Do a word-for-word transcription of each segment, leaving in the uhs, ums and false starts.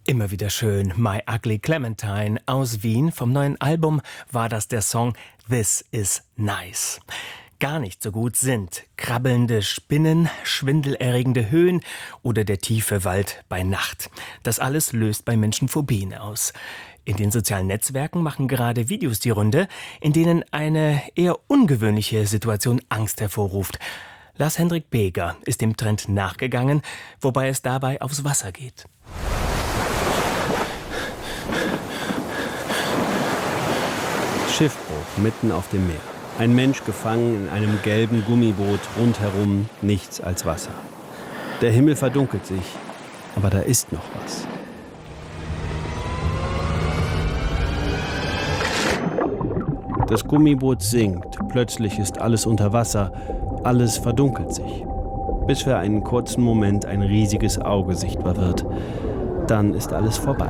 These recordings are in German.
Immer wieder schön. My Ugly Clementine aus Wien. Vom neuen Album war das der Song This Is Nice. Gar nicht so gut sind krabbelnde Spinnen, schwindelerregende Höhen oder der tiefe Wald bei Nacht. Das alles löst bei Menschen Phobien aus. In den sozialen Netzwerken machen gerade Videos die Runde, in denen eine eher ungewöhnliche Situation Angst hervorruft. Lars-Hendrik Beger ist dem Trend nachgegangen, wobei es dabei aufs Wasser geht. Schiffbruch mitten auf dem Meer. Ein Mensch gefangen in einem gelben Gummiboot, rundherum nichts als Wasser. Der Himmel verdunkelt sich, aber da ist noch was. Das Gummiboot sinkt, plötzlich ist alles unter Wasser, alles verdunkelt sich. Bis für einen kurzen Moment ein riesiges Auge sichtbar wird. Dann ist alles vorbei.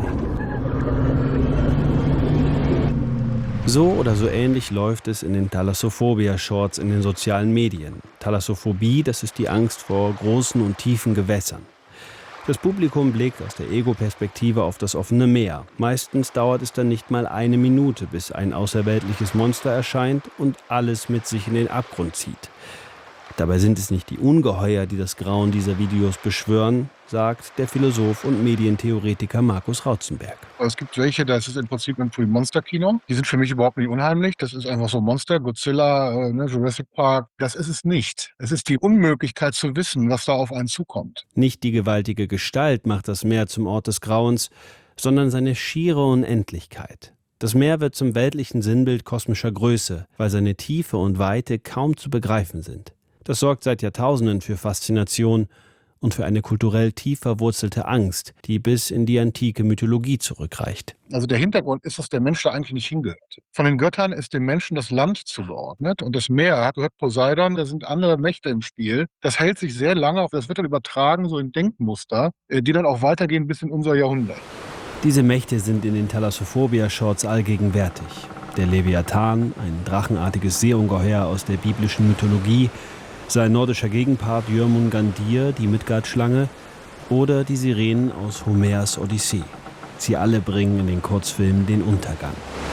So oder so ähnlich läuft es in den Thalassophobia-Shorts in den sozialen Medien. Thalassophobie, das ist die Angst vor großen und tiefen Gewässern. Das Publikum blickt aus der Ego-Perspektive auf das offene Meer. Meistens dauert es dann nicht mal eine Minute, bis ein außerweltliches Monster erscheint und alles mit sich in den Abgrund zieht. Dabei sind es nicht die Ungeheuer, die das Grauen dieser Videos beschwören, sagt der Philosoph und Medientheoretiker Markus Rautzenberg. Es gibt welche, das ist im Prinzip ein Monsterkino. Die sind für mich überhaupt nicht unheimlich. Das ist einfach so Monster, Godzilla, äh, ne, Jurassic Park. Das ist es nicht. Es ist die Unmöglichkeit zu wissen, was da auf einen zukommt. Nicht die gewaltige Gestalt macht das Meer zum Ort des Grauens, sondern seine schiere Unendlichkeit. Das Meer wird zum weltlichen Sinnbild kosmischer Größe, weil seine Tiefe und Weite kaum zu begreifen sind. Das sorgt seit Jahrtausenden für Faszination und für eine kulturell tief verwurzelte Angst, die bis in die antike Mythologie zurückreicht. Also der Hintergrund ist, dass der Mensch da eigentlich nicht hingehört. Von den Göttern ist dem Menschen das Land zugeordnet und das Meer gehört Poseidon, da sind andere Mächte im Spiel. Das hält sich sehr lange, das wird dann übertragen so in Denkmuster, die dann auch weitergehen bis in unser Jahrhundert. Diese Mächte sind in den Thalassophobia-Shorts allgegenwärtig. Der Leviathan, ein drachenartiges Seeungeheuer aus der biblischen Mythologie, sein nordischer Gegenpart Jörmungandr, die Midgard-Schlange, oder die Sirenen aus Homers Odyssee. Sie alle bringen in den Kurzfilmen den Untergang.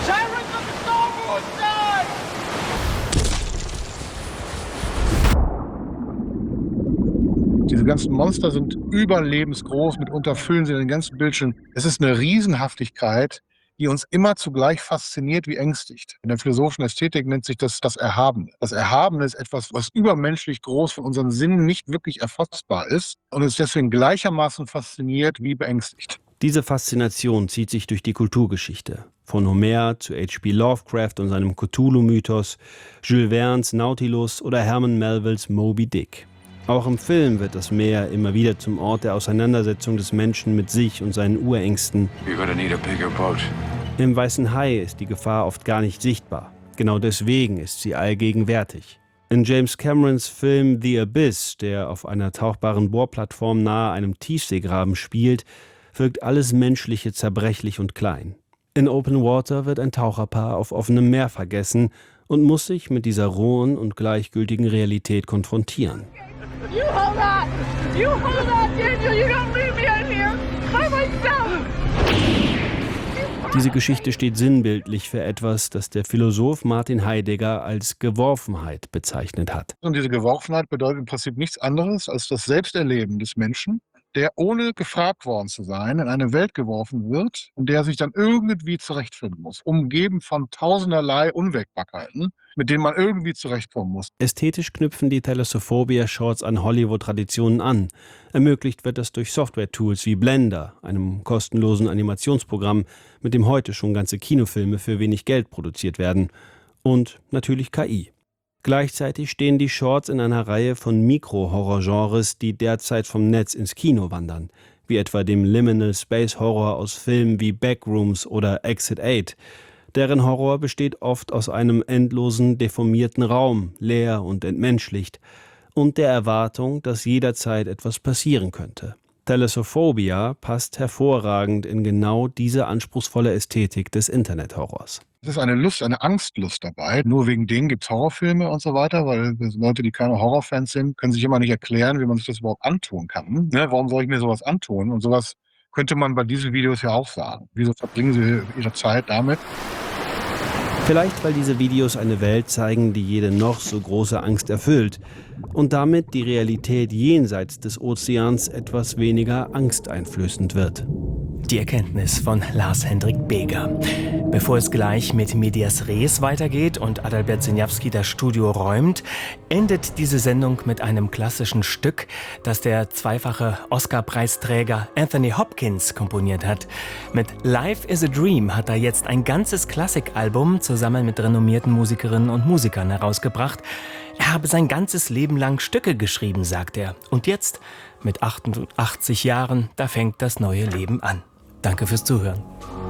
Diese ganzen Monster sind überlebensgroß, mitunter füllen sie den ganzen Bildschirm. Es ist eine Riesenhaftigkeit, die uns immer zugleich fasziniert wie ängstigt. In der philosophischen Ästhetik nennt sich das das Erhabene. Das Erhabene ist etwas, was übermenschlich groß von unseren Sinnen nicht wirklich erfassbar ist und uns deswegen gleichermaßen fasziniert wie beängstigt. Diese Faszination zieht sich durch die Kulturgeschichte. Von Homer zu H P Lovecraft und seinem Cthulhu-Mythos, Jules Verne's Nautilus oder Herman Melvilles Moby Dick. Auch im Film wird das Meer immer wieder zum Ort der Auseinandersetzung des Menschen mit sich und seinen Urängsten. Im Weißen Hai ist die Gefahr oft gar nicht sichtbar. Genau deswegen ist sie allgegenwärtig. In James Camerons Film The Abyss, der auf einer tauchbaren Bohrplattform nahe einem Tiefseegraben spielt, wirkt alles Menschliche zerbrechlich und klein. In Open Water wird ein Taucherpaar auf offenem Meer vergessen und muss sich mit dieser rohen und gleichgültigen Realität konfrontieren. You hold on! You hold on, Daniel! You don't leave me out here by myself! Diese Geschichte steht sinnbildlich für etwas, das der Philosoph Martin Heidegger als Geworfenheit bezeichnet hat. Und diese Geworfenheit bedeutet im Prinzip nichts anderes als das Selbsterleben des Menschen, der ohne gefragt worden zu sein in eine Welt geworfen wird, in der er sich dann irgendwie zurechtfinden muss, umgeben von tausenderlei Unwägbarkeiten, mit denen man irgendwie zurechtkommen muss. Ästhetisch knüpfen die Thalassophobia-Shorts an Hollywood-Traditionen an. Ermöglicht wird das durch Software-Tools wie Blender, einem kostenlosen Animationsprogramm, mit dem heute schon ganze Kinofilme für wenig Geld produziert werden. Und natürlich K I. Gleichzeitig stehen die Shorts in einer Reihe von Mikro-Horror-Genres, die derzeit vom Netz ins Kino wandern, wie etwa dem Liminal Space Horror aus Filmen wie Backrooms oder Exit acht. Deren Horror besteht oft aus einem endlosen, deformierten Raum, leer und entmenschlicht, und der Erwartung, dass jederzeit etwas passieren könnte. Thalassophobia passt hervorragend in genau diese anspruchsvolle Ästhetik des Internethorrors. Es ist eine Lust, eine Angstlust dabei. Nur wegen denen gibt es Horrorfilme und so weiter, weil Leute, die keine Horrorfans sind, können sich immer nicht erklären, wie man sich das überhaupt antun kann. Ne? Warum soll ich mir sowas antun? Und sowas könnte man bei diesen Videos ja auch sagen. Wieso verbringen Sie Ihre Zeit damit? Vielleicht, weil diese Videos eine Welt zeigen, die jede noch so große Angst erfüllt und damit die Realität jenseits des Ozeans etwas weniger angsteinflößend wird. Die Erkenntnis von Lars-Hendrik Beger. Bevor es gleich mit Medias Res weitergeht und Adalbert Sieniawski das Studio räumt, endet diese Sendung mit einem klassischen Stück, das der zweifache Oscar-Preisträger Anthony Hopkins komponiert hat. Mit Life is a Dream hat er jetzt ein ganzes Klassikalbum zusammen mit renommierten Musikerinnen und Musikern herausgebracht. Er habe sein ganzes Leben lang Stücke geschrieben, sagt er. Und jetzt, mit achtundachtzig Jahren, da fängt das neue Leben an. Danke fürs Zuhören.